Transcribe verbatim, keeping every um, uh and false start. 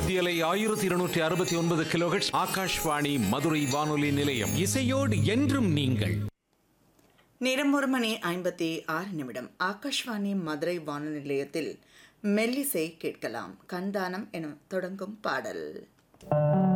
மத்தியலை ஆயிரத்தி இருநூற்றி அறுபத்தி ஒன்பது கிலோஹெர்ட்ஸ் ஆகாஷ்வாணி மதுரை வானொலி நிலையம். இசையோடு என்றும் நீங்கள். நேரம் ஒரு மணி ஐம்பத்தி ஆறு நிமிடம். ஆகாஷ்வாணி மதுரை வானொலி நிலையத்தில் மெல்லிசை கேட்கலாம். கண்தானம் என தொடங்கும் பாடல்.